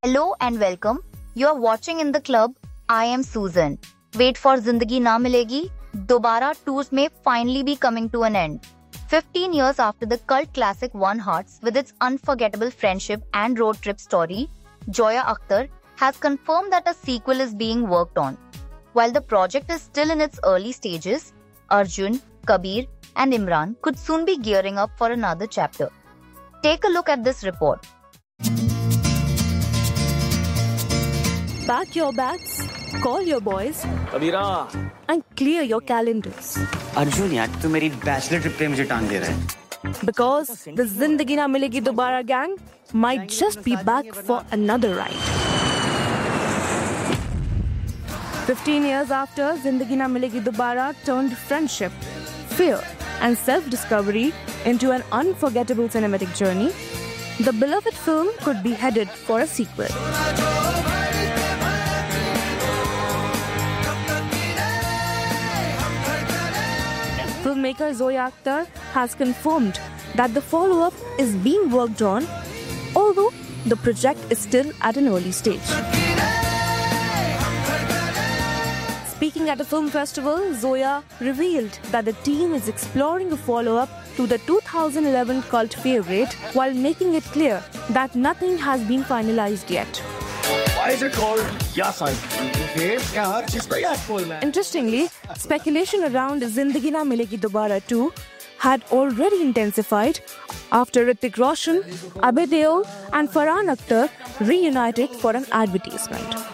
Hello and welcome. You are watching In the Club. I am Susan. Wait for Zindagi Na Milegi. Dobara tours may finally be coming to an end. 15 years after the cult classic One Hearts with its unforgettable friendship and road trip story, Zoya Akhtar has confirmed that a sequel is being worked on. While the project is still in its early stages, Arjun, Kabir and Imran could soon be gearing up for another chapter. Take a look at this report. Pack your bags, call your boys Kabira and clear your calendars. Arjun यार तू मेरी bachelor trip पे मुझे टांग दे रहा है. Because the Zindagi Na Milegi Dobara gang might just be back for another ride. 15 years after Zindagi Na Milegi Dobara turned friendship, fear and self-discovery into an unforgettable cinematic journey, the beloved film could be headed for a sequel. Filmmaker Zoya Akhtar has confirmed that the follow-up is being worked on, although the project is still at an early stage. Speaking at a film festival, Zoya revealed that the team is exploring a follow-up to the 2011 cult favorite while making it clear that nothing has been finalized yet. Why is it called Yasan? She's very helpful, man. Interestingly, speculation around Zindagi Na Milegi Dobara 2 had already intensified after Hrithik Roshan, Abhay Deol and Farhan Akhtar reunited for an advertisement.